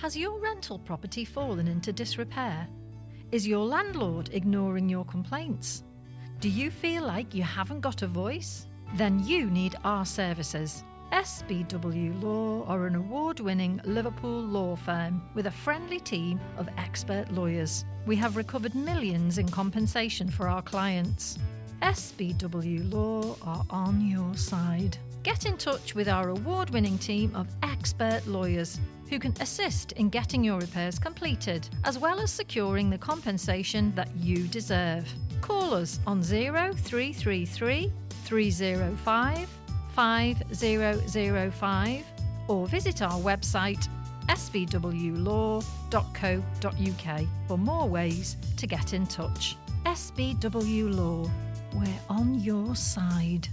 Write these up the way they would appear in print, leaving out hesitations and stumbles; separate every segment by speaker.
Speaker 1: Has your rental property fallen into disrepair? Is your landlord ignoring your complaints? Do you feel like you haven't got a voice? Then you need our services. SBW Law are an award-winning Liverpool law firm with a friendly team of expert lawyers. We have recovered millions in compensation for our clients. SBW Law are on your side. Get in touch with our award-winning team of expert lawyers who can assist in getting your repairs completed, as well as securing the compensation that you deserve. Call us on 0333 305 5005 or visit our website sbwlaw.co.uk for more ways to get in touch. SBW Law, we're on your side.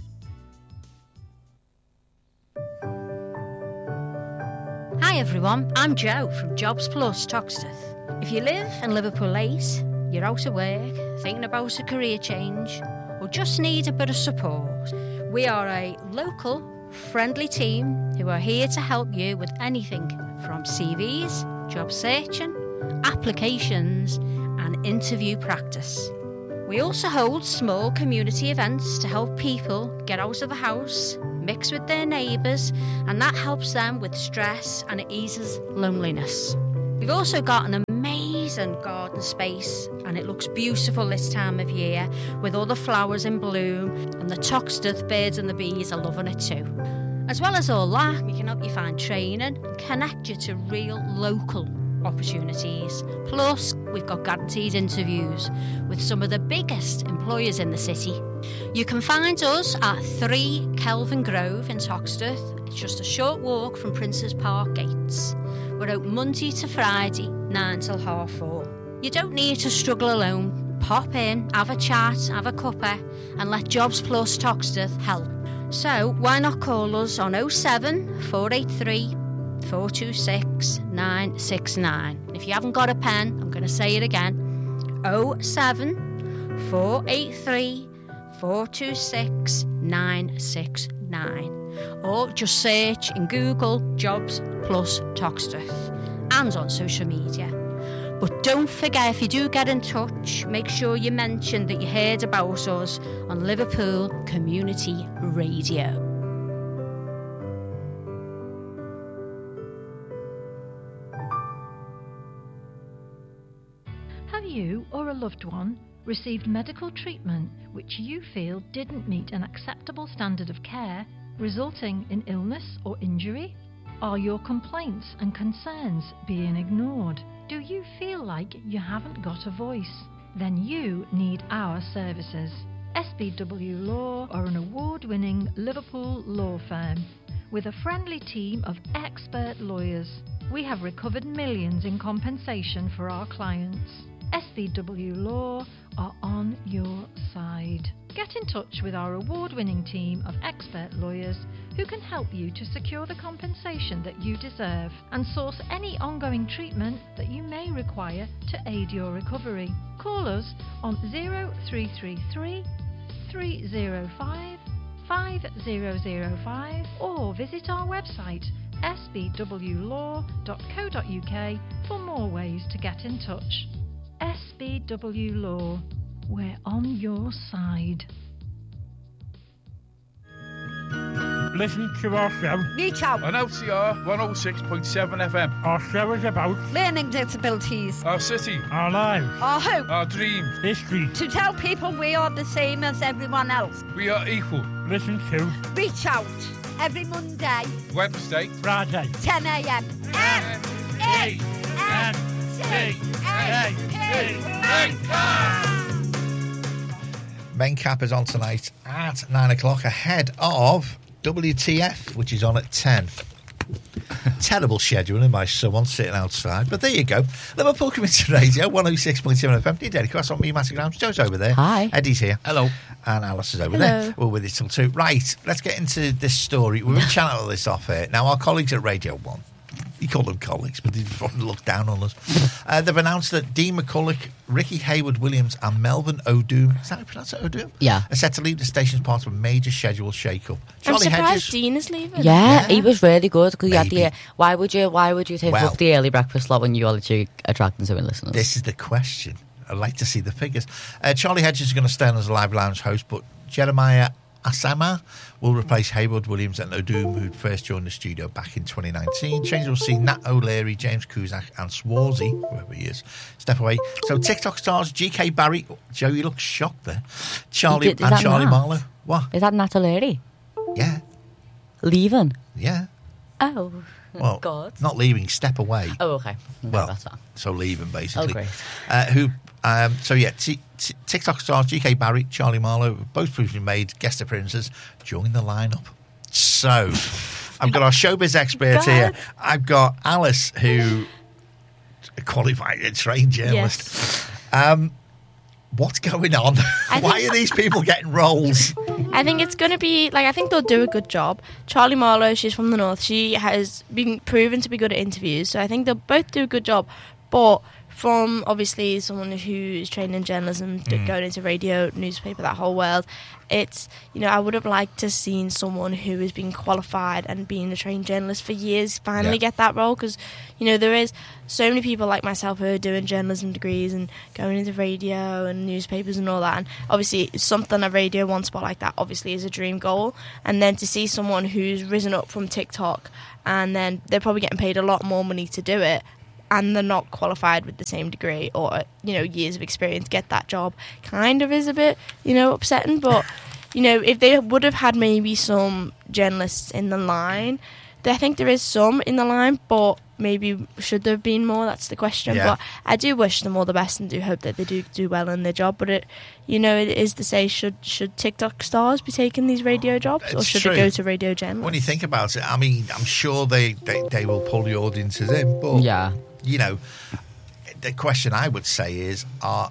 Speaker 2: Hi everyone, I'm Jo from Jobs Plus Toxteth. If you live in Liverpool 8, you're out of work, thinking about a career change, or just need a bit of support, we are a local, friendly team who are here to help you with anything from CVs, job searching, applications, and interview practice. We also hold small community events to help people get out of the house, mix with their neighbours, and that helps them with stress and it eases loneliness. We've also got an amazing garden space and it looks beautiful this time of year with all the flowers in bloom, and the Toxteth birds and the bees are loving it too. As well as all that, we can help you find training and connect you to real local opportunities. Plus, we've got guaranteed interviews with some of the biggest employers in the city. You can find us at 3 Kelvin Grove in Toxteth. It's just a short walk from Princes Park gates. We're open Monday to Friday, 9 till 4:30. You don't need to struggle alone. Pop in, have a chat, have a cuppa, and let Jobs Plus Toxteth help. So why not call us on 07 483 426 969. If you haven't got a pen, I'm going to say it again. 07 483 426 969. Or just search in Google Jobs Plus Toxteth and on social media. But don't forget, if you do get in touch, make sure you mention that you heard about us on Liverpool Community Radio.
Speaker 1: Have you or a loved one received medical treatment which you feel didn't meet an acceptable standard of care, resulting in illness or injury? Are your complaints and concerns being ignored? Do you feel like you haven't got a voice? Then you need our services. SBW Law are an award-winning Liverpool law firm with a friendly team of expert lawyers. We have recovered millions in compensation for our clients. SBW Law are on your side. Get in touch with our award-winning team of expert lawyers who can help you to secure the compensation that you deserve and source any ongoing treatment that you may require to aid your recovery. Call us on 0333 305 5005 or visit our website sbwlaw.co.uk for more ways to get in touch. SBW Law, we're on your side.
Speaker 3: Listen to our show.
Speaker 4: Reach out.
Speaker 5: On LCR 106.7 FM.
Speaker 3: Our show is about
Speaker 4: Learning disabilities.
Speaker 5: Our city.
Speaker 3: our lives,
Speaker 4: Our hope.
Speaker 5: Our dreams.
Speaker 3: history.
Speaker 4: To tell people we are the same as everyone else.
Speaker 5: We are equal.
Speaker 3: Listen to
Speaker 4: Reach out. Every Monday,
Speaker 5: Wednesday.
Speaker 3: Friday.
Speaker 4: 10 a.m.
Speaker 6: Main Cap is on tonight at 9 o'clock ahead of WTF, which is on at 10. Terrible scheduling by someone sitting outside, but there you go. Liverpool Community Radio 106.7 FM. Dear Daddy Cross on me, Matty Grams. Joe's over there.
Speaker 2: Hi.
Speaker 6: Eddie's here.
Speaker 7: Hello.
Speaker 6: And Alice is over
Speaker 2: Hello.
Speaker 6: there. We're with it till 2. Right, let's get into this story. We've been chatting all this off here. Now, our colleagues at Radio 1 He called them colleagues, but he looked down on us. They've announced that Dean McCulloch, Ricky Hayward-Williams and Melvin O'Doom, is that how you pronounce it, O'Doom?
Speaker 7: Yeah.
Speaker 6: Are set to leave the station as part of a major schedule shake-up.
Speaker 8: I'm
Speaker 6: Charlie
Speaker 8: surprised
Speaker 6: Hedges,
Speaker 8: Dean is leaving.
Speaker 7: Yeah, he was really good because you had
Speaker 6: Maybe.
Speaker 7: the. Why would you take
Speaker 6: Well-
Speaker 7: up the early breakfast slot when you're literally attracting so many listeners?
Speaker 6: this is the question. I'd like to see the figures. Charlie Hedges is going to stay on as a live lounge host, but Jeremiah Asama will replace Hayward, Williams and O'Doom, who first joined the studio back in 2019. Changes will see Nat O'Leary, James Cusack and Swarzy, whoever he is, step away. So TikTok stars GK Barry, Joe, you look shocked there, Charlie
Speaker 7: Is
Speaker 6: and
Speaker 7: that
Speaker 6: Charlie
Speaker 7: Nat?
Speaker 6: Marlowe. What?
Speaker 7: Is that Nat O'Leary
Speaker 6: Yeah,
Speaker 7: leaving?
Speaker 6: yeah.
Speaker 7: Oh,
Speaker 6: Well,
Speaker 7: God.
Speaker 6: not leaving, step away.
Speaker 7: Oh, okay.
Speaker 6: Well,
Speaker 7: That's fine.
Speaker 6: so leaving basically.
Speaker 7: Oh, great.
Speaker 6: TikTok stars GK Barry, Charlie Marlowe, both previously made guest appearances, join the lineup. So, I've got our showbiz expert here. I've got Alice, who qualified and trained journalist. What's going on? Why are these people getting roles?
Speaker 8: I think it's going to be, I think they'll do a good job. Charlie Marlowe, she's from the North. She has been proven to be good at interviews, so I think they'll both do a good job. But from, obviously, someone who's trained in journalism, going into radio, newspaper, that whole world, it's, I would have liked to have seen someone who has been qualified and been a trained journalist for years finally get that role, because, there is so many people like myself who are doing journalism degrees and going into radio and newspapers and all that, and obviously something a radio one spot like that obviously is a dream goal, and then to see someone who's risen up from TikTok and then they're probably getting paid a lot more money to do it, and they're not qualified with the same degree or, years of experience, get that job, kind of is a bit, upsetting. But, if they would have had maybe some journalists in the line, I think there is some in the line, but maybe should there have been more? That's the question.
Speaker 6: Yeah.
Speaker 8: But I do wish them all the best and do hope that they do well in their job. But it is to say, should TikTok stars be taking these radio jobs, or
Speaker 6: It's
Speaker 8: should
Speaker 6: true.
Speaker 8: it go to radio journalists?
Speaker 6: When you think about it, I mean, I'm sure they will pull the audiences in, but
Speaker 7: Yeah.
Speaker 6: The question I would say is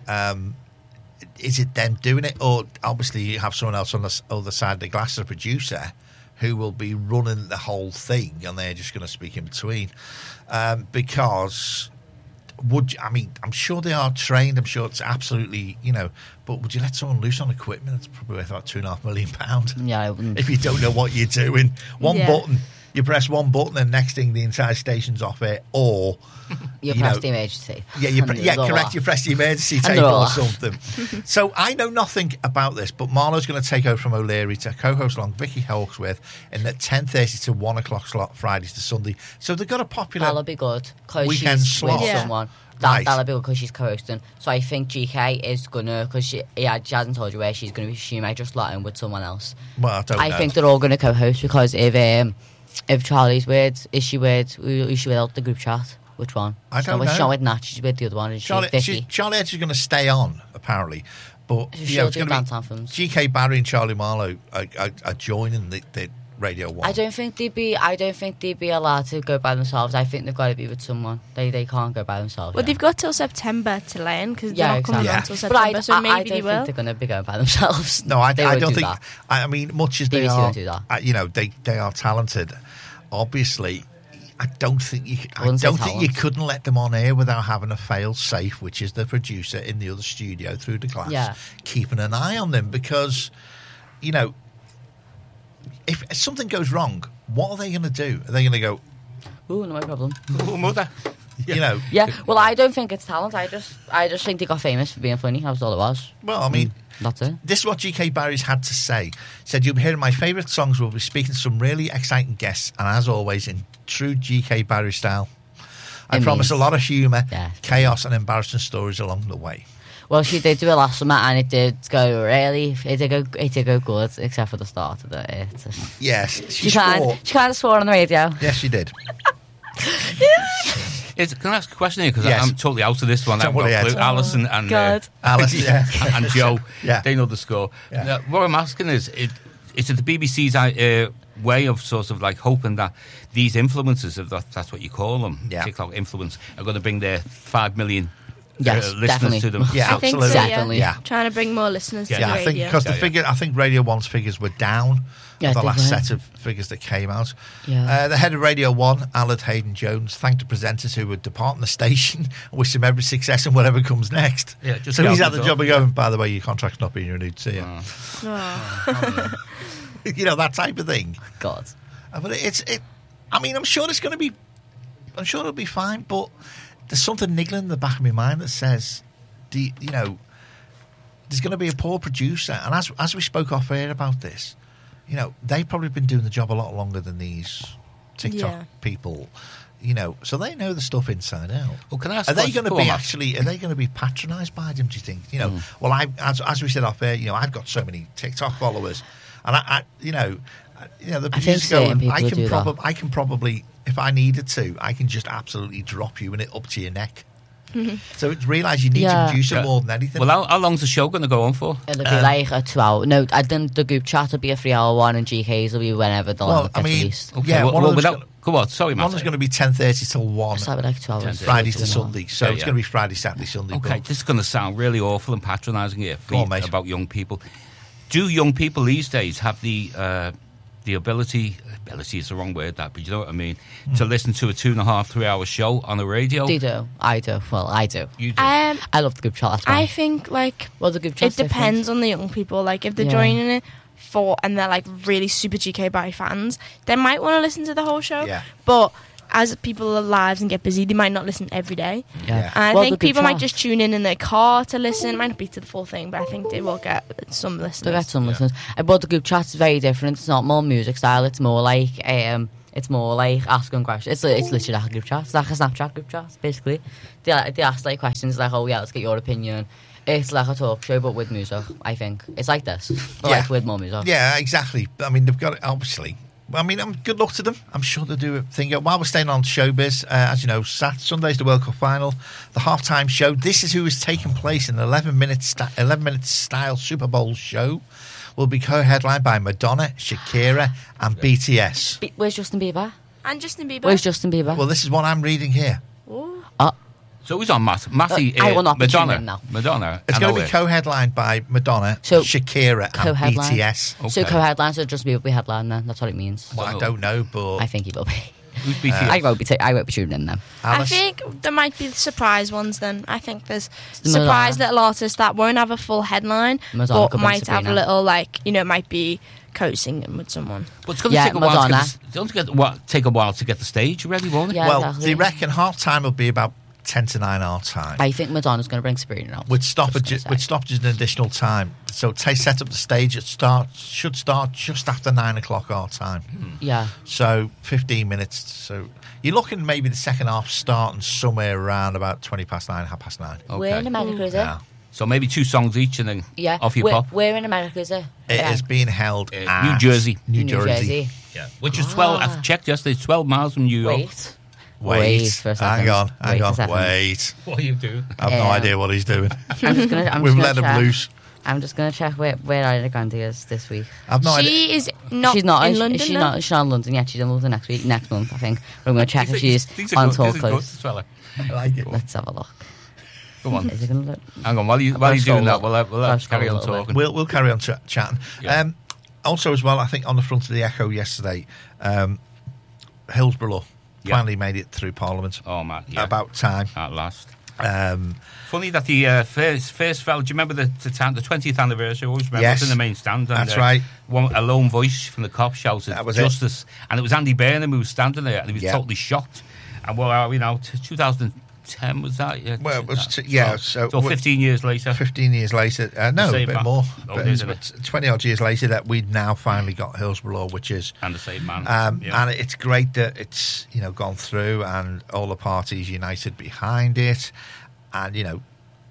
Speaker 6: it them doing it, or obviously you have someone else on the other side of the glass, a producer, who will be running the whole thing, and they're just going to speak in between, because I'm sure they are trained. I'm sure it's absolutely, but would you let someone loose on equipment? It's probably worth about £2.5 million.
Speaker 7: Yeah, I wouldn't.
Speaker 6: If you don't know what you're doing, one
Speaker 8: Yeah.
Speaker 6: button, you press one button, and next thing the entire station's off it, or
Speaker 7: You
Speaker 6: you
Speaker 7: press
Speaker 6: know,
Speaker 7: the emergency.
Speaker 6: yeah, correct. You press the emergency
Speaker 7: And
Speaker 6: table
Speaker 7: they're
Speaker 6: or
Speaker 7: all-
Speaker 6: something. So I know nothing about this, but Marlowe's going to take over from O'Leary to co-host along Vicky Hawksworth in the 10:30 to 1 o'clock slot, Fridays to Sunday. So they've got a popular.
Speaker 7: That'll be good because
Speaker 6: Weekend
Speaker 7: she's
Speaker 6: slot.
Speaker 7: with
Speaker 8: Yeah.
Speaker 7: someone.
Speaker 6: Right.
Speaker 7: That'll be good because she's co-hosting. So I think GK is gonna, because she hasn't told you where she's gonna be. She might just slot in with someone else.
Speaker 6: Well, I don't know.
Speaker 7: I think they're all gonna co-host because if Charlie's with, is she with the group chat? Which one?
Speaker 6: I don't know.
Speaker 7: She's not with Nat. She's with the other one. Is she Vicky?
Speaker 6: Charlie Edge is going to stay on, apparently. But
Speaker 7: She'll
Speaker 6: it's
Speaker 7: do
Speaker 6: going to
Speaker 7: dance anthems.
Speaker 6: be GK Barry and Charlie Marlowe are joining the Radio 1.
Speaker 7: I don't think they'd be allowed to go by themselves. I think they've got to be with someone. They can't go by themselves.
Speaker 8: Well,
Speaker 7: yeah.
Speaker 8: they've got till September to learn, because
Speaker 7: Yeah,
Speaker 8: they're not coming
Speaker 6: exactly.
Speaker 8: on till
Speaker 7: But
Speaker 8: September, so
Speaker 7: I
Speaker 8: maybe
Speaker 7: don't
Speaker 8: they will.
Speaker 7: think they're going to be going by themselves.
Speaker 6: No, I
Speaker 7: They
Speaker 6: don't
Speaker 7: won't do
Speaker 6: think.
Speaker 7: that.
Speaker 6: I mean, much as they
Speaker 7: BBC
Speaker 6: are,
Speaker 7: won't do that.
Speaker 6: they are talented. Obviously, I don't think you. I
Speaker 7: wouldn't say
Speaker 6: don't think you
Speaker 7: talent.
Speaker 6: couldn't let them on air without having a fail safe, which is the producer in the other studio through the glass,
Speaker 7: Yeah.
Speaker 6: keeping an eye on them, because if something goes wrong, what are they going to do? Are they going to go?
Speaker 7: Ooh, no problem.
Speaker 5: Oh, mother.
Speaker 7: Yeah. Well, I don't think it's talent. I just think they got famous for being funny. That was all it was.
Speaker 6: Well, I mean.
Speaker 7: That's it.
Speaker 6: This is what GK Barry's had to say. He said, "You'll be hearing my favourite songs. We'll be speaking to some really exciting guests, and as always, in true GK Barry style. I
Speaker 7: It
Speaker 6: promise a
Speaker 7: means-
Speaker 6: lot of humour,
Speaker 7: Yeah.
Speaker 6: chaos, and embarrassing stories along the way."
Speaker 7: Well, she did do it last summer, and it did go really. It did go good, except for the start of it.
Speaker 6: Yes,
Speaker 7: She kind of swore on the radio.
Speaker 6: Yes, she did.
Speaker 5: Can I ask a question here? Because
Speaker 6: Yes.
Speaker 5: I'm totally out of this one.
Speaker 6: Don't
Speaker 5: I've
Speaker 6: worry,
Speaker 5: got
Speaker 6: Ed.
Speaker 5: Blue, Alison and
Speaker 7: God.
Speaker 6: Alice, yeah.
Speaker 5: and Joe.
Speaker 6: Yeah.
Speaker 5: They know the score.
Speaker 6: Yeah.
Speaker 5: Now, what I'm asking is it the BBC's way of sort of like hoping that these influencers, if that's what you call them,
Speaker 6: Yeah.
Speaker 5: TikTok influence, are going to bring their 5 million
Speaker 7: Yes,
Speaker 5: listeners
Speaker 7: definitely.
Speaker 5: to them.
Speaker 6: Yeah,
Speaker 8: I think
Speaker 6: absolutely.
Speaker 8: so,
Speaker 7: Definitely.
Speaker 6: Yeah.
Speaker 8: Trying to bring more listeners to
Speaker 6: Yeah,
Speaker 8: the
Speaker 6: I think
Speaker 8: radio.
Speaker 6: because
Speaker 5: Yeah,
Speaker 6: I think Radio 1's figures were down
Speaker 7: Yeah,
Speaker 6: the
Speaker 7: they
Speaker 6: last
Speaker 7: were.
Speaker 6: set of figures that came out.
Speaker 7: Yeah.
Speaker 6: The head of Radio 1, Alan Hayden-Jones, thanked the presenters who were departing the station and wished them every success in whatever comes next.
Speaker 5: Yeah, just
Speaker 6: so
Speaker 5: get
Speaker 6: he's
Speaker 5: on
Speaker 6: had
Speaker 5: the
Speaker 6: the
Speaker 5: job,
Speaker 6: job of going, by the way, your contract's not being renewed, see ya.
Speaker 8: Oh.
Speaker 6: You know, that type of thing.
Speaker 7: God.
Speaker 6: But I mean, I'm sure it'll be fine, but there's something niggling in the back of my mind that says, there's going to be a poor producer. And as we spoke off air about this, they've probably been doing the job a lot longer than these TikTok people, so they know the stuff inside out.
Speaker 5: Well, can I ask
Speaker 6: Are
Speaker 5: a
Speaker 6: they
Speaker 5: question?
Speaker 6: going to
Speaker 5: Go
Speaker 6: be
Speaker 5: on, Matt.
Speaker 6: are they going to be patronised by them, do you think? Well, as we said off air, I've got so many TikTok followers, and the producers
Speaker 7: certain
Speaker 6: go,
Speaker 7: people do that.
Speaker 6: I can probably, if I needed to, I can just absolutely drop you and it up to your neck. So it's realise you need
Speaker 7: Yeah.
Speaker 6: to produce it
Speaker 5: Yeah.
Speaker 6: more than anything.
Speaker 5: Well, how long's the show going to go on for?
Speaker 7: It'll be like a 2-hour. No, I think the group chat will be a 3-hour one, and GK's will be whenever the
Speaker 6: Well,
Speaker 7: gets
Speaker 6: I mean,
Speaker 7: released.
Speaker 5: Okay,
Speaker 6: Yeah,
Speaker 5: well,
Speaker 6: one of them's
Speaker 5: without,
Speaker 6: gonna-
Speaker 5: go on. Sorry, Matt.
Speaker 6: One's going to be 10:30 till 1,
Speaker 7: So that'll be like 2 hours.
Speaker 6: Friday to
Speaker 7: 2.5
Speaker 6: Sunday. So
Speaker 5: Yeah,
Speaker 6: it's
Speaker 5: yeah.
Speaker 6: going to be Friday, Saturday, Sunday.
Speaker 5: Okay,
Speaker 6: but-
Speaker 5: this is going to sound really awful and patronising here
Speaker 6: Go on, mate.
Speaker 5: about young people. Do young people these days have the ability is the wrong word, that, but you know what I mean, to listen to a 2.5, 3 hour show on the radio?
Speaker 7: They do. I do. Well, I do.
Speaker 5: You do.
Speaker 7: I love the group chat. That's why.
Speaker 8: I think like
Speaker 7: well, the group
Speaker 8: it
Speaker 7: chat's
Speaker 8: depends on the young people. Like if they're
Speaker 7: Yeah.
Speaker 8: joining it and they're like really super GK by fans, they might want to listen to the whole show.
Speaker 6: Yeah.
Speaker 8: But as people live lives and get busy, they might not listen every day.
Speaker 7: different. Yeah.
Speaker 8: And I
Speaker 7: Well,
Speaker 8: think
Speaker 7: the group
Speaker 8: people might
Speaker 7: chat-
Speaker 8: just tune in their car to listen. It might not be to the full thing, but I think they will get some
Speaker 7: They
Speaker 8: listeners.
Speaker 7: get some listeners. But the group chat's very different. It's not more music style. It's more like asking questions. It's literally like a group chat. It's like a Snapchat group chat, basically. They ask like questions like, oh yeah, let's get your opinion. It's like a talk show, but with music. I think it's like this, but
Speaker 6: Yeah.
Speaker 7: like with more music.
Speaker 6: Yeah, exactly. I mean, they've got it, obviously. I mean, good luck to them. I'm sure they'll do a thing. While we're staying on showbiz, as you know, Sunday's the World Cup final, the halftime show. This is who is taking place in an 11-minute style Super Bowl show. Will be co-headlined by Madonna, Shakira, and BTS.
Speaker 7: Where's Justin Bieber?
Speaker 8: And Justin Bieber.
Speaker 7: Where's Justin Bieber?
Speaker 6: Well, this is what I'm reading here.
Speaker 8: Ooh.
Speaker 5: So who's on Matty?
Speaker 7: I will not be tuning
Speaker 5: Madonna.
Speaker 7: in now.
Speaker 5: Madonna.
Speaker 6: It's
Speaker 5: I
Speaker 6: going
Speaker 5: know
Speaker 6: to be
Speaker 5: it.
Speaker 6: co-headlined by Madonna,
Speaker 7: So,
Speaker 6: Shakira, and
Speaker 7: co-headline.
Speaker 6: BTS.
Speaker 7: So
Speaker 5: Okay.
Speaker 7: co-headline, so Justin Bieber will be headline then. That's what it means.
Speaker 6: Well, I don't know, but
Speaker 7: I think he will be.
Speaker 5: Who's BTS?
Speaker 7: I won't be tuning in then.
Speaker 8: I
Speaker 6: Alice,
Speaker 8: think there might be surprise ones then. I think there's
Speaker 7: the
Speaker 8: surprise
Speaker 7: Madonna.
Speaker 8: little artists that won't have a full headline,
Speaker 7: Madonna
Speaker 8: but
Speaker 7: could bring
Speaker 8: might have a
Speaker 7: Sabrina.
Speaker 8: little, like, it might be co-singing with someone.
Speaker 5: But it's going to
Speaker 7: Yeah,
Speaker 5: take a while
Speaker 7: Madonna.
Speaker 5: take a while to get the stage ready, won't it?
Speaker 7: Yeah.
Speaker 6: well,
Speaker 7: exactly.
Speaker 6: they reckon half-time will be about 10 to 9 our time.
Speaker 7: I think Madonna's going to bring Sabrina out.
Speaker 6: With
Speaker 7: Just
Speaker 6: stoppages,
Speaker 7: gonna say.
Speaker 6: and additional time. So set up the stage. It should start just after 9 o'clock our time.
Speaker 7: Yeah.
Speaker 6: So 15 minutes. So you're looking maybe the second half starting somewhere around about 20 past 9, half past 9.
Speaker 7: Where in America is it?
Speaker 6: Yeah.
Speaker 5: So maybe 2 songs each and then
Speaker 7: Yeah.
Speaker 5: off you
Speaker 7: where,
Speaker 5: pop.
Speaker 7: Where in America is it?
Speaker 6: It
Speaker 7: Yeah.
Speaker 6: is being held at
Speaker 5: New Jersey.
Speaker 6: New Jersey.
Speaker 5: Yeah. Which is 12, I've checked yesterday, it's 12 miles from New York.
Speaker 7: Wait.
Speaker 6: Wait
Speaker 7: for a second.
Speaker 6: hang on,
Speaker 7: Wait a second.
Speaker 6: wait.
Speaker 5: What are you doing?
Speaker 6: I've no idea what he's doing.
Speaker 7: I'm just gonna.
Speaker 6: We've let him loose.
Speaker 7: I'm just gonna check where Ariana Grande is this week.
Speaker 6: I've no idea.
Speaker 8: She is not
Speaker 7: she's not
Speaker 8: in
Speaker 7: is
Speaker 8: London,
Speaker 7: She's
Speaker 8: though?
Speaker 7: not. She's not in London yet. She's in London next month, I think. We're gonna check if she's
Speaker 5: These are
Speaker 7: on
Speaker 5: good,
Speaker 7: tour
Speaker 5: this is good,
Speaker 7: close.
Speaker 5: this fella.
Speaker 6: I like it.
Speaker 7: Let's have a look.
Speaker 5: Come on.
Speaker 7: Is it gonna look?
Speaker 5: Hang on, while you're
Speaker 7: scroll
Speaker 5: doing that,
Speaker 7: up.
Speaker 5: we'll
Speaker 7: I'll scroll
Speaker 5: carry
Speaker 7: a
Speaker 5: on
Speaker 7: little bit.
Speaker 5: talking.
Speaker 6: We'll carry on chatting.
Speaker 5: Yeah.
Speaker 6: Also, as well, I think on the front of the Echo yesterday, Hillsborough
Speaker 5: Yeah.
Speaker 6: finally made it through Parliament.
Speaker 5: Oh, man. Yeah.
Speaker 6: About time.
Speaker 5: At last.
Speaker 6: Um,
Speaker 5: Funny that the first fell. Do you remember the 20th anniversary? I always remember
Speaker 6: Yes.
Speaker 5: it was in the main stand. And,
Speaker 6: That's right.
Speaker 5: A lone voice from the cop shouted,
Speaker 6: That was it.
Speaker 5: "Justice!" And it was Andy Burnham who was standing there, and he was
Speaker 6: Yeah.
Speaker 5: totally shocked. And where are we now? 2010 was that? Yeah.
Speaker 6: Well, it was yeah, so
Speaker 5: 15 years later.
Speaker 6: 15 years later, no, a
Speaker 5: same
Speaker 6: bit
Speaker 5: man.
Speaker 6: more.
Speaker 5: Oh,
Speaker 6: But
Speaker 5: isn't
Speaker 6: it's 20 odd years later that we'd now finally got Hillsborough, which is.
Speaker 5: And the same man.
Speaker 6: And it's great that it's gone through and all the parties united behind it, and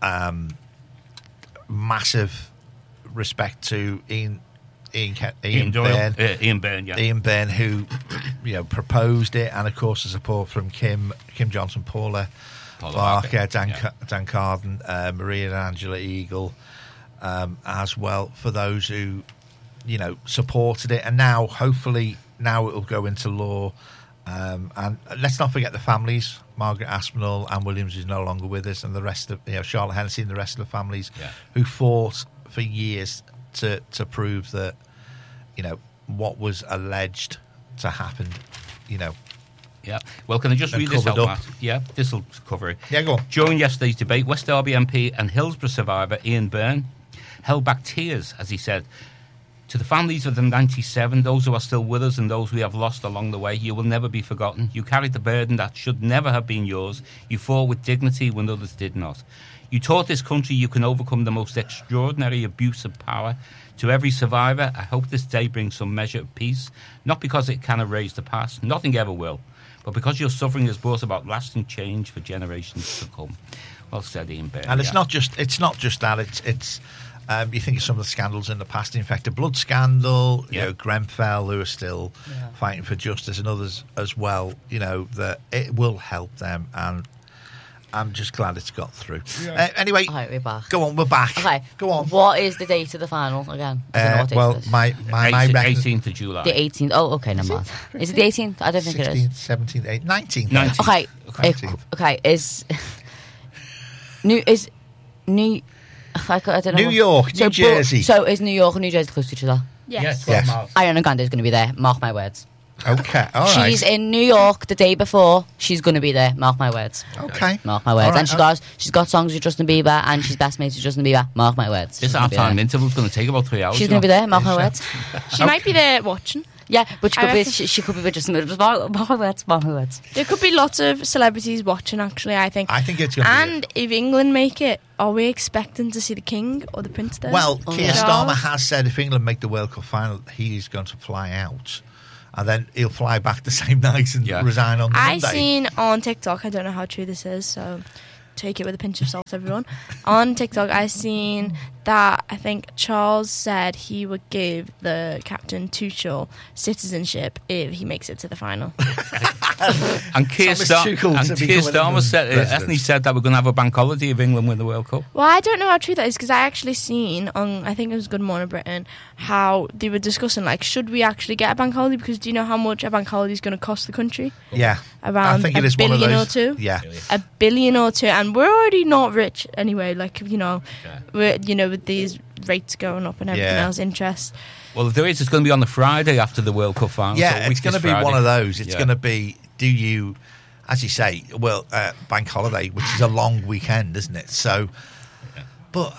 Speaker 6: massive respect to Ian
Speaker 5: Doyle.
Speaker 6: Byrne.
Speaker 5: Ian Byrne, yeah.
Speaker 6: Ian Byrne, who proposed it, and of course the support from Kim Johnson, Paula Barker, Dan Carden, Maria and Angela Eagle, as well, for those who supported it, and now hopefully it will go into law, And let's not forget the families. Margaret Aspinall, Anne Williams is no longer with us, and the rest of Charlotte Hennessy and the rest of the families who fought for years to prove that what was alleged to happen.
Speaker 5: Yeah. Well, can I just read this out, Matt? Yeah, this will cover it.
Speaker 6: Yeah, go on.
Speaker 5: During yesterday's debate, West Derby MP and Hillsborough survivor Ian Byrne held back tears as he said, "To the families of the 97, those who are still with us and those we have lost along the way, you will never be forgotten. You carried the burden that should never have been yours. You fought with dignity when others did not. You taught this country you can overcome the most extraordinary abuse of power. To every survivor, I hope this day brings some measure of peace, not because it can erase the past, nothing ever will, but because your suffering has brought about lasting change for generations to come." Well said, Ian Byrne.
Speaker 6: And it's not just that. It's you think of some of the scandals in the past. In fact, the blood scandal, Grenfell, who are still fighting for justice, and others as well. That it will help them, and I'm just glad it's got through. Anyway,
Speaker 7: Alright, we're back.
Speaker 6: Go on, we're back.
Speaker 7: Okay,
Speaker 6: go on.
Speaker 7: What is the date of the final again? I don't know what date it is.
Speaker 6: my
Speaker 5: 18th of July.
Speaker 7: The 18th. Oh, okay, never mind. Is it the 18th? I don't think
Speaker 6: 16th,
Speaker 7: it is.
Speaker 6: 17th, 18th, 19th.
Speaker 5: 19th.
Speaker 7: Okay.
Speaker 6: 19th.
Speaker 7: Okay. Is New? I don't know.
Speaker 6: New York, New Jersey.
Speaker 7: So is New York and New Jersey close to each other?
Speaker 8: Yes.
Speaker 5: 12 miles.
Speaker 7: Ariana Grande is going to be there. Mark my words.
Speaker 6: Okay, all right.
Speaker 7: She's in New York the day before. She's going to be there. Mark my words.
Speaker 6: Okay.
Speaker 7: Mark my words.
Speaker 6: All right,
Speaker 7: And she's got songs with Justin Bieber, and she's best mates with Justin Bieber. Mark my words.
Speaker 5: This half-time interval is going to take about 3 hours.
Speaker 7: She's going to be there. Mark my words.
Speaker 8: She might be there watching.
Speaker 7: Yeah, but she
Speaker 8: I
Speaker 7: could be.
Speaker 8: reckon-
Speaker 7: She could be with Justin Bieber. Mark my words. Mark my words.
Speaker 8: There could be lots of celebrities watching, actually, I think.
Speaker 6: I think it's going to be.
Speaker 8: And if England make it, are we expecting to see the King or the Prince there?
Speaker 6: Well,
Speaker 7: Oh,
Speaker 6: Keir
Speaker 7: yeah.
Speaker 6: Starmer has said if England make the World Cup final, he is going to fly out. And then he'll fly back the same night and resign on the
Speaker 8: I
Speaker 6: Monday.
Speaker 8: seen on TikTok, I don't know how true this is, so take it with a pinch of salt, everyone. On TikTok, I seen that I think Charles said he would give the captain Tuchel citizenship if he makes it to the final.
Speaker 5: And Keir
Speaker 6: Thomas Tuchel to become an
Speaker 5: Starmer
Speaker 6: England
Speaker 5: said,
Speaker 6: president.
Speaker 5: hasn't he said that we're going to have a bank holiday if England win the World Cup?
Speaker 8: Well, I don't know how true that is because I actually seen on, I think it was Good Morning Britain, how they were discussing, like, should we actually get a bank holiday? Because do you know how much a bank holiday is going to cost the country?
Speaker 6: Yeah.
Speaker 8: Around
Speaker 6: I think it
Speaker 8: a
Speaker 6: is one of
Speaker 8: billion
Speaker 6: those.
Speaker 8: or two.
Speaker 6: Yeah.
Speaker 8: $1 billion or two, and we're already not rich anyway. Like we're with these rates going up and everything else, interest.
Speaker 5: Well, if there is, it's going to be on the Friday after the World Cup final.
Speaker 6: Yeah,
Speaker 5: so
Speaker 6: it's going to be
Speaker 5: Friday.
Speaker 6: one of those. It's
Speaker 5: Yeah.
Speaker 6: going to be, do you, as you say, bank holiday, which is a long weekend, isn't it? So, but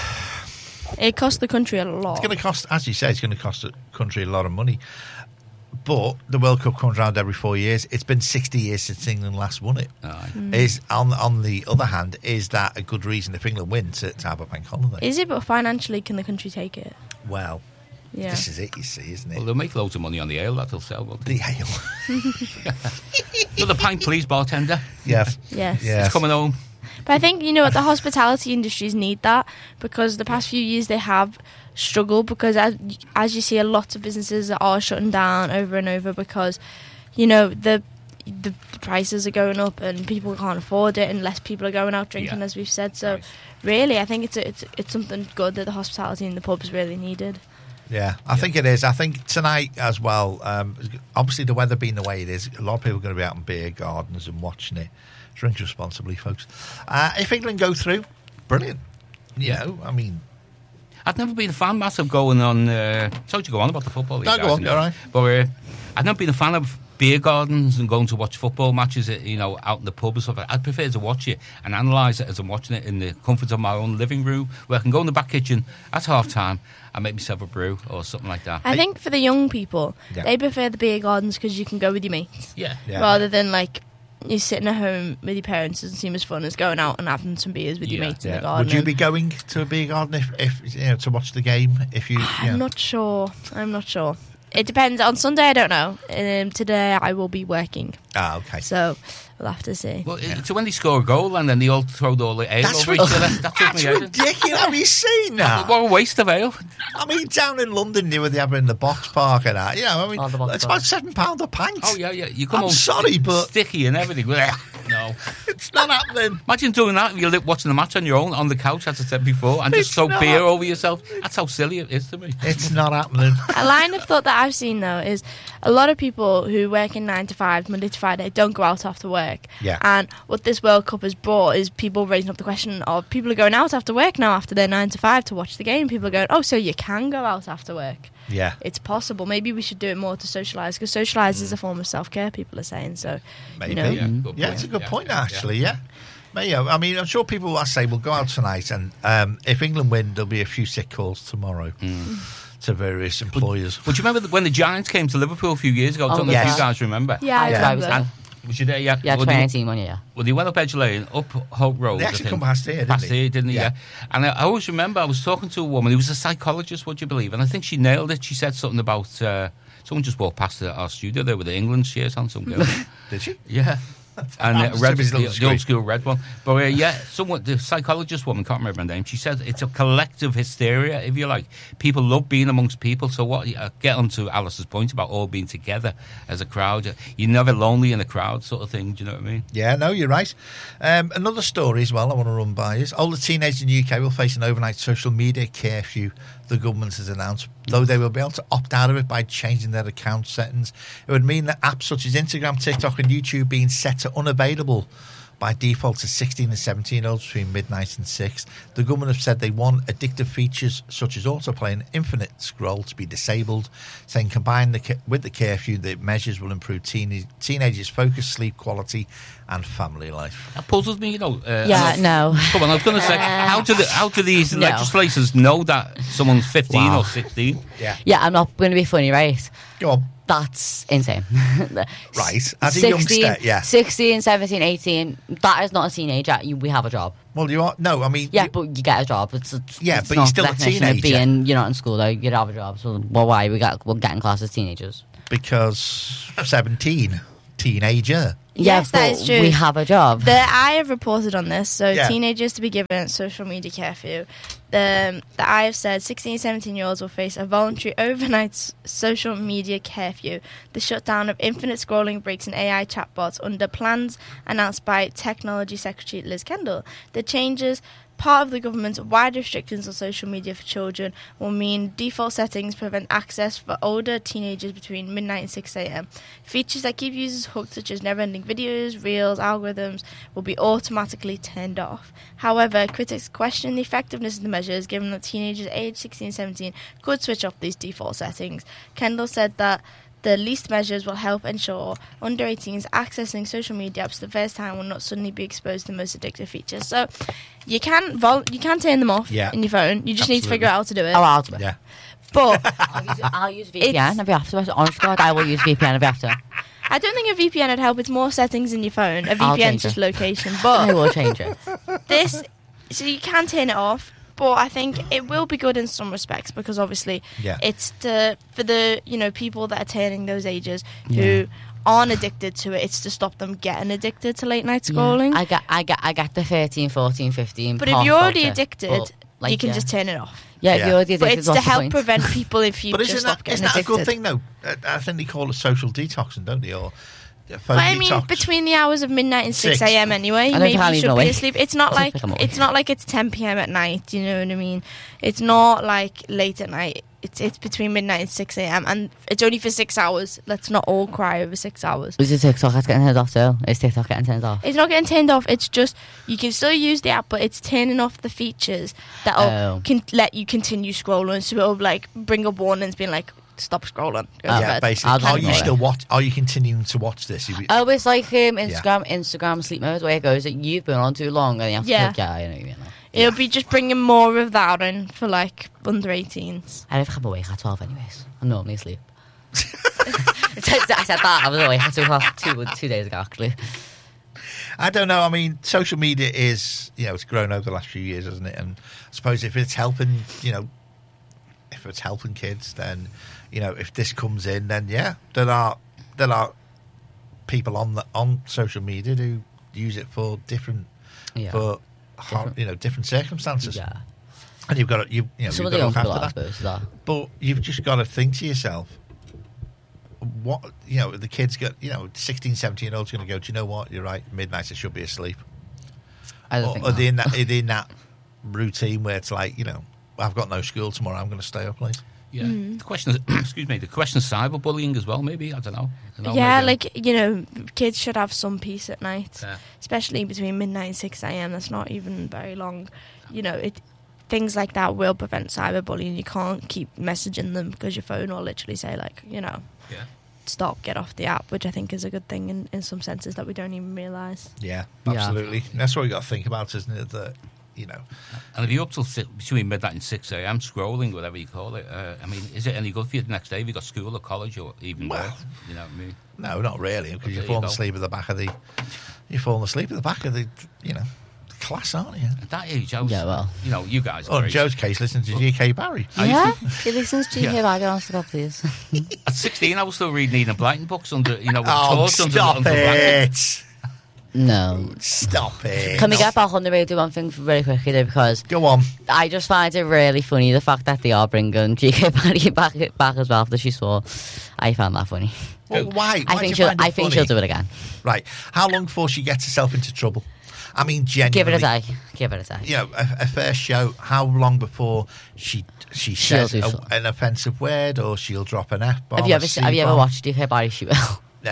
Speaker 8: It costs the country a lot.
Speaker 6: it's going to cost, as you say, it's going to cost the country a lot of money. But the World Cup comes around every 4 years. It's been 60 years since England last won it. Is on the other hand, is that a good reason if England win to have a bank holiday?
Speaker 8: Is it? But financially, can the country take it?
Speaker 6: Well,
Speaker 8: Yeah.
Speaker 6: this is it, you see, isn't it?
Speaker 5: Well, they'll make loads of money on the ale that they'll sell. Won't they?
Speaker 6: The ale.
Speaker 5: Another pint, please, bartender.
Speaker 6: Yeah.
Speaker 8: Yes.
Speaker 6: Yeah.
Speaker 5: It's coming home.
Speaker 8: But I think, you know what, the hospitality industries need that because the past few years they have struggled because as you see, a lot of businesses are shutting down over and over because, you know, the prices are going up and people can't afford it and less people are going out drinking, as we've said. So really, I think it's something good that the hospitality in the pubs really needed.
Speaker 6: Yeah, I think it is. I think tonight as well, obviously the weather being the way it is, a lot of people are going to be out in beer gardens and watching it. Drink responsibly, folks. If England go through, brilliant. You know, I mean...
Speaker 5: I've never been a fan, Matt, of going on... sorry to go on about the football.
Speaker 6: No, go on, all right.
Speaker 5: But I've never been a fan of beer gardens and going to watch football matches, you know, out in the pub and stuff. I'd prefer to watch it and analyse it as I'm watching it in the comfort of my own living room, where I can go in the back kitchen at half-time and make myself a brew or something like that.
Speaker 8: I think for the young people,
Speaker 6: Yeah.
Speaker 8: they prefer the beer gardens because you can go with your mates.
Speaker 5: Yeah.
Speaker 8: Rather than, like, you sitting at home with your parents doesn't seem as fun as going out and having some beers with your mates in the garden.
Speaker 6: Would you be going to a beer garden if you know, to watch the game? If you,
Speaker 8: I'm not sure. It depends. On Sunday, I don't know. Today, I will be working.
Speaker 6: Ah, okay.
Speaker 8: So, we'll have to see.
Speaker 5: Well, so when they score a goal and then they all throw all the ale over each other, that took me out.
Speaker 6: ridiculous. Have you seen that?
Speaker 5: What a waste of ale.
Speaker 6: I mean, down in London, they were having the box park and that. You know, I mean,
Speaker 7: the box
Speaker 6: it's
Speaker 7: park.
Speaker 6: about £7 a pint.
Speaker 5: Oh, yeah. You come
Speaker 6: I'm
Speaker 5: home
Speaker 6: sorry, but
Speaker 5: sticky and everything. No.
Speaker 6: It's not happening.
Speaker 5: Imagine doing that. You're watching the match on your own on the couch, as I said before, and just
Speaker 6: It's
Speaker 5: throw
Speaker 6: not.
Speaker 5: beer over yourself. That's how silly it is to me.
Speaker 6: It's not happening.
Speaker 8: A line of thought that I've seen though is a lot of people who work in 9 to 5, Monday to Friday, don't go out after work.
Speaker 6: Yeah.
Speaker 8: And what this World Cup has brought is people raising up the question of people are going out after work now after their 9 to 5 to watch the game. People are going, oh, so you can go out after work.
Speaker 6: Yeah.
Speaker 8: It's possible. Maybe we should do it more to socialise, because socialise is a form of self-care, people are saying. So,
Speaker 6: Maybe.
Speaker 8: you know,
Speaker 5: Yeah, good
Speaker 6: Yeah,
Speaker 5: point.
Speaker 6: it's a good
Speaker 5: Yeah,
Speaker 6: point,
Speaker 5: yeah,
Speaker 6: actually, yeah. Maybe, I mean, I'm sure people will say, we'll go out tonight, and if England win, there'll be a few sick calls tomorrow to various employers.
Speaker 5: But do you remember when the Giants came to Liverpool a few years ago? I don't know if
Speaker 6: yes.
Speaker 5: you guys remember.
Speaker 8: yeah, I
Speaker 6: Yeah.
Speaker 8: remember.
Speaker 5: And was you there? Yeah.
Speaker 7: Yeah,
Speaker 5: Well, they-
Speaker 7: 2019 one, yeah.
Speaker 5: Well, they went up Edge Lane, up Hope Road.
Speaker 6: They
Speaker 5: I
Speaker 6: actually
Speaker 5: think.
Speaker 6: come past here, didn't
Speaker 5: Past
Speaker 6: they?
Speaker 5: here, didn't they?
Speaker 6: Yeah.
Speaker 5: Yeah. And I always remember I was talking to a woman who was a psychologist, would you believe? And I think she nailed it. She said something about someone just walked past our studio there with the England shirts on, some girl.
Speaker 6: Did she?
Speaker 5: Yeah. And
Speaker 6: That was
Speaker 5: red,
Speaker 6: his little
Speaker 5: the
Speaker 6: screen.
Speaker 5: old school red one. But yeah, the psychologist woman, can't remember her name, she said it's a collective hysteria, if you like. People love being amongst people. So what? Get on to Alice's point about all being together as a crowd. You're never lonely in a crowd, sort of thing. Do you know what I mean?
Speaker 6: Yeah, no, you're right. Another story as well I want to run by is older teenagers in the UK will face an overnight social media curfew the government has announced, though they will be able to opt out of it by changing their account settings. It would mean that apps such as Instagram, TikTok and YouTube being set to unavailable by default to 16 and 17-year-olds between midnight and 6. The government have said they want addictive features such as autoplay and infinite scroll to be disabled, saying combined with the curfew, the measures will improve teenagers' focus, sleep quality and family life.
Speaker 5: That puzzles me, you know.
Speaker 7: Yeah, no.
Speaker 5: Come on, I was going to say, how do these
Speaker 7: No.
Speaker 5: legislators know that someone's 15
Speaker 7: Wow.
Speaker 5: or 16?
Speaker 6: Yeah.
Speaker 7: I'm not going to be funny, right?
Speaker 6: Go on.
Speaker 7: That's insane.
Speaker 6: Right. As a youngster, yeah.
Speaker 7: 16, 17, 18, that is not a teenager. We have a job.
Speaker 6: Well, you are... No, I mean...
Speaker 7: Yeah,
Speaker 6: you-
Speaker 7: but you get a job. It's
Speaker 6: Yeah,
Speaker 7: it's
Speaker 6: but
Speaker 7: not
Speaker 6: you're still
Speaker 7: the
Speaker 6: a
Speaker 7: definition of
Speaker 6: teenager.
Speaker 7: Being, you're not in school, though. You have a job. So, well, why? We're getting class as teenagers.
Speaker 6: Because 17, teenager.
Speaker 8: Yes,
Speaker 7: yeah,
Speaker 8: that
Speaker 7: but
Speaker 8: is true.
Speaker 7: We have a job.
Speaker 8: I have reported on this, so
Speaker 6: Yeah.
Speaker 8: teenagers to be given social media curfew. The I have said 16 17-year-olds will face a voluntary overnight social media curfew. The shutdown of infinite scrolling breaks and AI chatbots under plans announced by Technology Secretary Liz Kendall. The changes, part of the government's wide restrictions on social media for children, will mean default settings prevent access for older teenagers between midnight and 6 a.m. Features that keep users hooked, such as never-ending videos, reels, algorithms, will be automatically turned off. However, critics question the effectiveness of the measures, given that teenagers aged 16-17 could switch off these default settings. Kendall said that the least measures will help ensure under 18s accessing social media apps for the first time will not suddenly be exposed to the most addictive features. So you can turn them off
Speaker 6: Yeah.
Speaker 8: in your phone. You just need to figure out how to do it.
Speaker 7: Oh, I'll do it.
Speaker 6: Yeah.
Speaker 8: But
Speaker 7: I'll use VPN every after. Honest to God, I will use VPN every after.
Speaker 8: I don't think a VPN would help. It's more settings in your phone. A
Speaker 7: I'll
Speaker 8: VPN
Speaker 7: change
Speaker 8: is just
Speaker 7: it.
Speaker 8: location.
Speaker 7: I
Speaker 8: But
Speaker 7: will change it.
Speaker 8: so you can turn it off. But I think it will be good in some respects, because obviously
Speaker 6: Yeah.
Speaker 8: it's for the people that are turning those ages
Speaker 7: Yeah.
Speaker 8: who aren't addicted to it. It's to stop them getting addicted to late night scrolling.
Speaker 7: Yeah. I get the 13, 14, 15.
Speaker 8: But if
Speaker 7: part
Speaker 8: you're
Speaker 7: about
Speaker 8: already
Speaker 7: it.
Speaker 8: addicted,
Speaker 7: But, like,
Speaker 8: you can
Speaker 7: yeah.
Speaker 8: just turn it off.
Speaker 7: Yeah,
Speaker 6: Yeah.
Speaker 7: if you're already
Speaker 8: But
Speaker 7: addicted,
Speaker 8: it's to
Speaker 7: what's the
Speaker 8: help
Speaker 7: point?
Speaker 8: prevent people in future
Speaker 6: But isn't
Speaker 8: stop
Speaker 6: that,
Speaker 8: getting
Speaker 6: isn't that a
Speaker 8: addicted.
Speaker 6: good thing, though? I think they call it social detoxing, don't they? Or phone
Speaker 8: But I mean,
Speaker 6: detox.
Speaker 8: between the hours of midnight and 6
Speaker 6: 6.
Speaker 8: a.m. anyway,
Speaker 7: don't
Speaker 8: maybe
Speaker 7: think I'll
Speaker 8: you
Speaker 7: even
Speaker 8: should be
Speaker 7: awake.
Speaker 8: asleep. It's not
Speaker 7: I
Speaker 8: like
Speaker 7: think I'm
Speaker 8: it's
Speaker 7: awake.
Speaker 8: not like it's 10 p.m. at night. You know what I mean? It's not like late at night. It's between midnight and 6 a.m. and it's only for 6 hours. Let's not all cry over 6 hours.
Speaker 7: Is it TikTok that's getting turned off too? Is TikTok getting turned off?
Speaker 8: It's not getting turned off. It's just you can still use the app, but it's turning off the features that'll
Speaker 7: Oh.
Speaker 8: can let you continue scrolling. So it'll like bring up warnings, being like, "Stop scrolling." Go to
Speaker 6: Yeah,
Speaker 8: bed."
Speaker 6: basically.
Speaker 7: I'll
Speaker 6: Are
Speaker 7: just
Speaker 6: you
Speaker 7: ignore
Speaker 6: still watch? Are you continuing to watch this?
Speaker 7: Oh, it's like Instagram sleep mode, where it goes that you've been on too long and you have to
Speaker 8: Yeah.
Speaker 7: click, yeah, I know what you mean.
Speaker 8: It'll be just bringing more of that in for like under 18s.
Speaker 7: I don't think I'm awake at 12 anyways. I'm normally asleep. I said that, I was awake at 2 o'clock 2 days ago, actually.
Speaker 6: I don't know. I mean, social media is, it's grown over the last few years, hasn't it? And I suppose if it's helping, if it's helping kids, then, if this comes in, then yeah, there are people on social media who use it for different different circumstances.
Speaker 7: Yeah.
Speaker 6: And you've got to
Speaker 7: Some
Speaker 6: you've
Speaker 7: of
Speaker 6: got
Speaker 7: the
Speaker 6: to
Speaker 7: young
Speaker 6: look
Speaker 7: people,
Speaker 6: after
Speaker 7: I
Speaker 6: that.
Speaker 7: suppose, that.
Speaker 6: But you've just got to think to yourself, what the kids get, 16, 17-year-olds going to go, do you know what? You're right. Midnight, I should be asleep.
Speaker 7: I don't think
Speaker 6: Are they
Speaker 7: not.
Speaker 6: are they in that routine where it's like, I've got no school tomorrow, I'm going to stay up late?
Speaker 5: Yeah. The question is, excuse me, the question is cyberbullying as well, maybe. I don't know.
Speaker 8: Yeah,
Speaker 5: maybe,
Speaker 8: kids should have some peace at night,
Speaker 5: Yeah.
Speaker 8: especially between midnight and 6 a.m. That's not even very long. Things like that will prevent cyberbullying. You can't keep messaging them because your phone will literally say,
Speaker 5: Yeah.
Speaker 8: stop, get off the app, which I think is a good thing in some senses that we don't even realise.
Speaker 6: Yeah,
Speaker 7: Yeah.
Speaker 6: absolutely. That's what we got to think about, isn't it? That,
Speaker 5: And if you're up till between midnight and 6 a.m. scrolling, whatever you call it, is it any good for you the next day? Have you got school or college or even
Speaker 6: Well,
Speaker 5: work? You know what I mean?
Speaker 6: no, not really, because
Speaker 5: There
Speaker 6: you're
Speaker 5: you
Speaker 6: falling
Speaker 5: go.
Speaker 6: asleep at the back of the... You're falling asleep at the back of the, class, aren't you?
Speaker 5: At that age, I was,
Speaker 7: Yeah, well.
Speaker 5: you guys are
Speaker 6: Oh, in
Speaker 5: great.
Speaker 6: Joe's case, listen to G.K. Barry.
Speaker 7: Yeah? He listens to
Speaker 5: Yeah.
Speaker 7: you here, honest to God, please.
Speaker 5: At 16, I was still reading Enid Blyton books under, with
Speaker 6: Oh,
Speaker 5: torch under
Speaker 6: stop
Speaker 5: the blanket.
Speaker 6: it!
Speaker 7: No.
Speaker 6: Stop it.
Speaker 7: Can we get back on the radio one thing very quickly though, because
Speaker 6: Go on.
Speaker 7: I just find it really funny the fact that they are bringing GK Barry back as well after she swore. I found that funny.
Speaker 6: Well, why?
Speaker 7: I
Speaker 6: Why
Speaker 7: think
Speaker 6: do you find it
Speaker 7: I think
Speaker 6: funny?
Speaker 7: she'll do it again.
Speaker 6: Right. How long before she gets herself into trouble? I mean, genuinely.
Speaker 7: Give it a day. Give it a day.
Speaker 6: A first show, how long before she
Speaker 7: She'll
Speaker 6: says
Speaker 7: do so.
Speaker 6: an offensive word, or she'll drop an F-bomb?
Speaker 7: Have you
Speaker 6: a
Speaker 7: ever
Speaker 6: C-bomb?
Speaker 7: watched GK Barry? She will.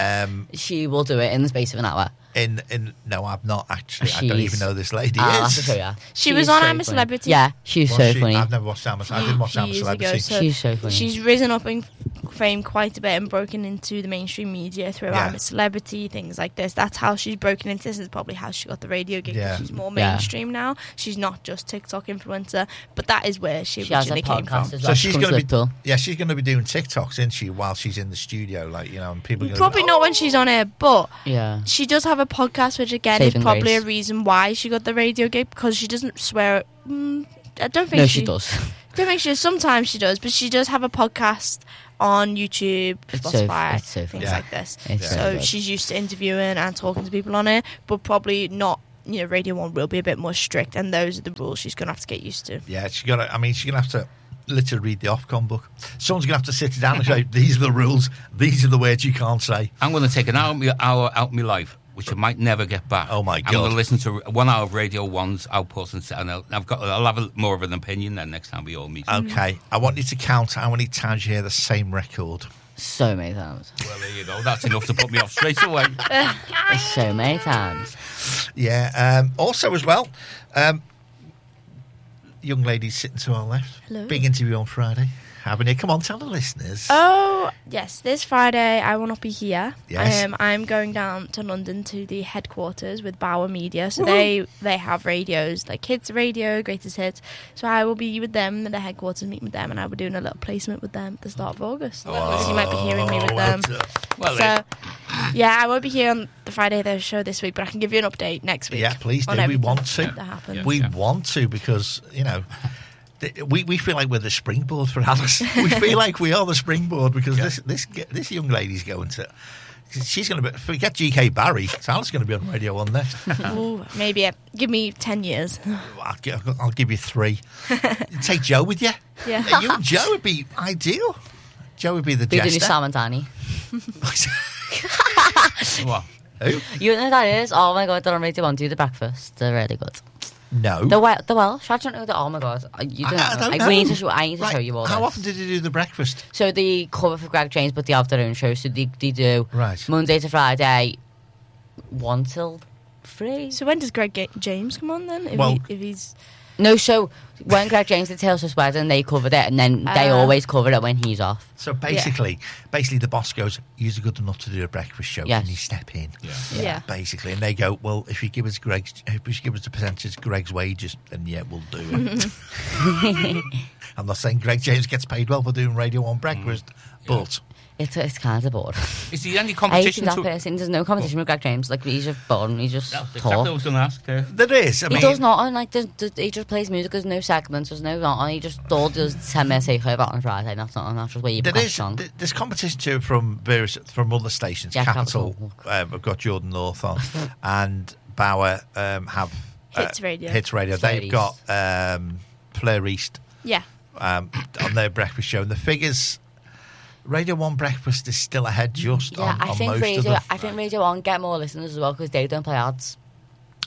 Speaker 6: She
Speaker 7: will do it in the space of an hour.
Speaker 6: No, I've not actually. I don't
Speaker 7: She's-
Speaker 6: even know this lady
Speaker 7: I'll have
Speaker 6: is.
Speaker 7: to show you.
Speaker 8: She
Speaker 7: She's
Speaker 8: was on
Speaker 7: so
Speaker 8: I'm a
Speaker 7: funny.
Speaker 8: Celebrity.
Speaker 7: Yeah, she's
Speaker 6: Was
Speaker 7: so
Speaker 6: she?
Speaker 7: funny.
Speaker 6: I've never watched Sam. I didn't watch Sam a
Speaker 8: Years ago,
Speaker 6: Celebrity.
Speaker 8: so
Speaker 7: She's so funny.
Speaker 8: She's risen up in fame quite a bit and broken into the mainstream media through
Speaker 6: Yeah.
Speaker 8: I'm a Celebrity, things like this. That's how she's broken into. This is probably how she got the radio gig.
Speaker 6: Yeah.
Speaker 8: She's more
Speaker 7: Yeah.
Speaker 8: mainstream now. She's not just TikTok influencer, but that is where she
Speaker 7: She has a
Speaker 8: originally came
Speaker 7: podcast
Speaker 8: from.
Speaker 7: as
Speaker 6: So
Speaker 7: well.
Speaker 6: she's
Speaker 7: Comes
Speaker 6: going to be,
Speaker 7: Liverpool.
Speaker 6: she's going to be doing TikToks, isn't she, while she's in the studio, and people are gonna
Speaker 8: Probably
Speaker 6: be,
Speaker 8: not when she's on air, but
Speaker 7: Yeah.
Speaker 8: she does have a podcast, which again
Speaker 7: Saving
Speaker 8: is probably
Speaker 7: Grace.
Speaker 8: a reason why she got the radio gig, because she doesn't swear. I don't think
Speaker 7: No, she does.
Speaker 8: don't think she does. Sometimes she does, but she does have a podcast on YouTube,
Speaker 7: It's so-
Speaker 8: Spotify,
Speaker 7: it's so
Speaker 8: things
Speaker 6: funny.
Speaker 8: like this.
Speaker 7: It's
Speaker 8: So
Speaker 7: very good.
Speaker 8: she's used to interviewing and talking to people on it, but probably not. Radio 1 will be a bit more strict, and those are the rules she's going to have to get used to.
Speaker 6: Yeah, she's going to have to literally read the Ofcom book. Someone's going to have to sit down and say, these are the rules, these are the words you can't say.
Speaker 5: I'm going to take an hour out of my life, which I might never get back.
Speaker 6: Oh, my
Speaker 5: I'm
Speaker 6: God.
Speaker 5: going to listen to 1 hour of Radio 1's output, and I'll have more of an opinion then next time we all meet.
Speaker 6: Okay, I want you to count how many times you hear the same record.
Speaker 7: So many times.
Speaker 5: Well, there you go. That's enough to put me off straight away.
Speaker 7: So many times.
Speaker 6: Yeah, also as well, young lady sitting to our left.
Speaker 8: Hello.
Speaker 6: Big interview on Friday. Haven't you? Come on, tell the listeners.
Speaker 8: Oh, yes. This Friday, I will not be here.
Speaker 6: Yes.
Speaker 8: I'm going down to London to the headquarters with Bauer Media. So they have radios, like Kids Radio, Greatest Hits. So I will be with them at the headquarters, meeting with them, and I'll be doing a little placement with them at the start of August. So you might be hearing me with them.
Speaker 5: Well,
Speaker 8: So, yeah, I won't be here on the Friday the show this week, but I can give you an update next week.
Speaker 6: Yeah, please
Speaker 8: on
Speaker 6: do. We
Speaker 8: everything
Speaker 6: want to.
Speaker 8: that happened.
Speaker 5: Yeah.
Speaker 6: We want to, because, we feel like we're the springboard for Alice. We feel like we are the springboard, because this young lady's going to... She's going to be... Forget GK Barry. So Alice's going to be on Radio 1 next.
Speaker 8: Ooh, maybe give me 10 years.
Speaker 6: I'll give you 3. Take Joe with you.
Speaker 8: Yeah.
Speaker 6: You and Joe would be ideal. Joe would be the
Speaker 7: Be the new
Speaker 6: jester.
Speaker 7: Sam and Danny.
Speaker 5: what?
Speaker 6: Who?
Speaker 7: You know who that is? Oh my god, they're on Radio 1. Do the breakfast. They're really good.
Speaker 6: No.
Speaker 7: The Welsh. I don't know. Oh my god. You don't
Speaker 6: I
Speaker 7: know.
Speaker 6: don't
Speaker 7: I
Speaker 6: know.
Speaker 7: need to show
Speaker 6: Right.
Speaker 7: you all
Speaker 6: How
Speaker 7: this.
Speaker 6: often did you do the breakfast?
Speaker 7: So they cover for Greg James, but they have their own show. So they do
Speaker 6: Right.
Speaker 7: Monday to Friday, 1 till 3.
Speaker 8: So when does Greg James come on then? If he's
Speaker 7: No, so when Greg James did Taylor Swift's wedding, they covered it, and then they always cover it when he's off.
Speaker 6: So basically, the boss goes, "You're good enough to do a breakfast show.
Speaker 7: Yes.
Speaker 6: Can you step in?"
Speaker 8: Yeah.
Speaker 6: Basically, and they go, "Well, if you give us the percentage of Greg's wages, then yeah, we'll do it." I'm not saying Greg James gets paid well for doing Radio 1 breakfast, but
Speaker 7: It's kind of bored.
Speaker 5: Is there any
Speaker 7: I hate
Speaker 5: competition?
Speaker 7: that person. There's no competition with Greg James. Like, he's just bored and he just
Speaker 5: That's exactly what I
Speaker 7: talks.
Speaker 5: was going to ask.
Speaker 6: there is. I
Speaker 7: He
Speaker 6: mean,
Speaker 7: does not, and like he just plays music. There's no segments. There's no not. He just all does 10 minutes takeover on Friday. That's just where you
Speaker 6: there
Speaker 7: put
Speaker 6: is.
Speaker 7: song.
Speaker 6: There's competition too from other stations.
Speaker 7: Yeah,
Speaker 6: Capital have got Jordan North on, and Bauer have
Speaker 8: Hits Radio.
Speaker 6: Hits Radio.
Speaker 7: Fleur
Speaker 6: They've
Speaker 7: East.
Speaker 6: got Fleur East
Speaker 8: yeah.
Speaker 6: on their breakfast show, and the figures. Radio 1 breakfast is still ahead just
Speaker 7: Yeah,
Speaker 6: on
Speaker 7: I think
Speaker 6: most of
Speaker 7: Radio.
Speaker 6: them.
Speaker 7: I think Radio 1 get more listeners as well because they don't play ads.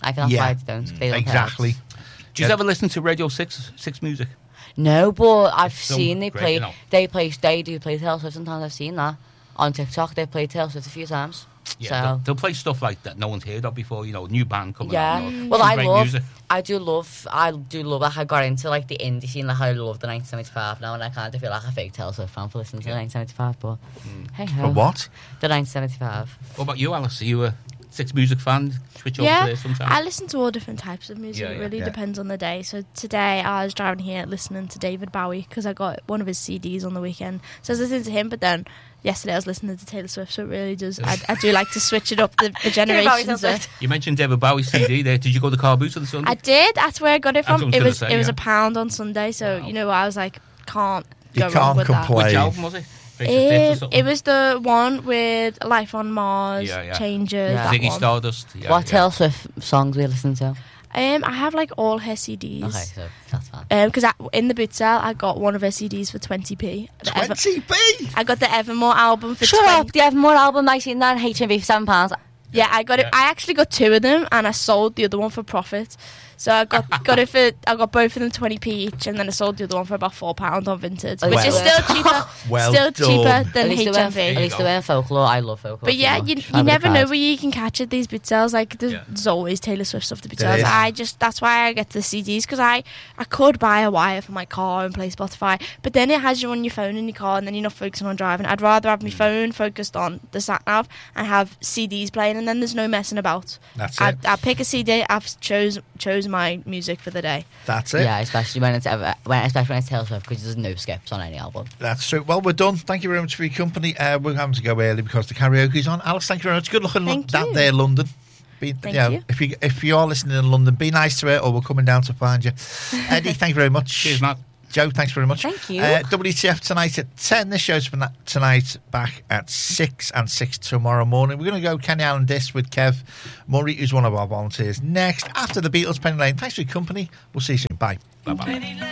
Speaker 7: I think that's why they don't. They don't
Speaker 6: exactly.
Speaker 5: Do you ever listen to Radio 6 music?
Speaker 7: No, but I've
Speaker 5: so
Speaker 7: seen they
Speaker 5: great,
Speaker 7: play.
Speaker 5: you know.
Speaker 7: They do play Taylor Swift. Sometimes I've seen that on TikTok. They played Taylor Swift a few times.
Speaker 5: Yeah,
Speaker 7: So
Speaker 5: they'll play stuff like that no one's heard of before. New band coming
Speaker 7: yeah.
Speaker 5: out.
Speaker 7: Well,
Speaker 5: Some
Speaker 7: I
Speaker 5: great
Speaker 7: love.
Speaker 5: music.
Speaker 7: I do love. Like I got into like the indie scene. Like I love the 1975 now, and I kind of feel like a fake Taylor Swift fan for listening to the 1975. But hey ho.
Speaker 6: But what?
Speaker 7: The 1975.
Speaker 5: What about you, Alice? Are you a 6 music fan? Switch over to
Speaker 8: Yeah,
Speaker 5: there sometimes.
Speaker 8: I listen to all different types of music.
Speaker 5: Yeah,
Speaker 8: It really
Speaker 6: yeah.
Speaker 8: depends on the day. So today I was driving here listening to David Bowie because I got one of his CDs on the weekend. So I was listening to him, but then yesterday I was listening to Taylor Swift. So it really does. I do like to switch it up the generations. There.
Speaker 5: You mentioned David Bowie's CD there. Did you go to Car Boots on Sunday?
Speaker 8: I did. That's where I got it
Speaker 5: That's
Speaker 8: from.
Speaker 5: what I
Speaker 8: It
Speaker 5: was
Speaker 8: was
Speaker 5: gonna say,
Speaker 8: it was
Speaker 5: yeah.
Speaker 8: £1 on Sunday. So
Speaker 5: Wow.
Speaker 8: I was like, can't
Speaker 6: You
Speaker 8: go wrong
Speaker 6: can't
Speaker 8: with
Speaker 6: complain.
Speaker 5: Which
Speaker 8: that.
Speaker 5: album was it? Face of Death or something?
Speaker 8: It was the one with Life on Mars,
Speaker 5: Yeah, yeah.
Speaker 8: Changes.
Speaker 7: Yeah.
Speaker 8: That
Speaker 5: Ziggy
Speaker 8: one.
Speaker 5: Stardust. Yeah,
Speaker 7: What
Speaker 5: yeah.
Speaker 7: Taylor Swift songs we listen to?
Speaker 8: I have like all her CDs.
Speaker 7: Okay, so that's fine.
Speaker 8: Because in the boot sale, I got one of her CDs for 20p. The
Speaker 6: 20p?
Speaker 8: I got the Evermore album for
Speaker 7: Shut
Speaker 8: 20.
Speaker 7: up! The Evermore album, 1999, HMV for £7.
Speaker 8: Yeah, I got it. I actually got 2 of them, and I sold the other one for profit. So I got it for. I got both of them 20p each, and then I sold the other one for about £4 on Vinted,
Speaker 7: Oh,
Speaker 8: which
Speaker 7: well
Speaker 8: is still cheaper.
Speaker 6: Well
Speaker 8: still cheaper
Speaker 6: done.
Speaker 8: than
Speaker 7: At least
Speaker 8: HMV.
Speaker 7: they weren't folklore. I love folklore.
Speaker 8: But yeah,
Speaker 7: so
Speaker 8: you
Speaker 7: much. I
Speaker 8: never
Speaker 7: would've
Speaker 8: know
Speaker 7: cried.
Speaker 8: where you can catch at these boot sales. Like there's
Speaker 5: Yeah.
Speaker 8: always Taylor Swift stuff at the boot
Speaker 6: There
Speaker 8: sales.
Speaker 6: is.
Speaker 8: That's why I get the CDs, because I could buy a wire for my car and play Spotify, but then it has you on your phone in your car, and then you're not focusing on driving. I'd rather have my phone focused on the sat nav and have CDs playing, and then there's no messing about.
Speaker 6: That's it.
Speaker 8: I pick a CD. I've chose my music for the day.
Speaker 6: That's it.
Speaker 7: Yeah, especially when it's Taylor Swift, because there's no skips on any album.
Speaker 6: That's true. Well, we're done. Thank you very much for your company. We're having to go early because the karaoke's on. Alice, thank you very much. Good luck in
Speaker 8: Thank
Speaker 6: that
Speaker 8: you.
Speaker 6: there, London.
Speaker 8: Thank you.
Speaker 6: If you are listening in London, be nice to her, or we're coming down to find you. Eddie, thank you very much.
Speaker 5: Cheers, Matt.
Speaker 6: Joe, thanks very much.
Speaker 7: Thank you.
Speaker 6: WTF tonight at 10. This show's tonight back at 6 and 6 tomorrow morning. We're going to go Kenny Allen Disc with Kev Murray, who's one of our volunteers. Next, after the Beatles, Penny Lane. Thanks for your company. We'll see you soon. Bye.
Speaker 5: Bye-bye.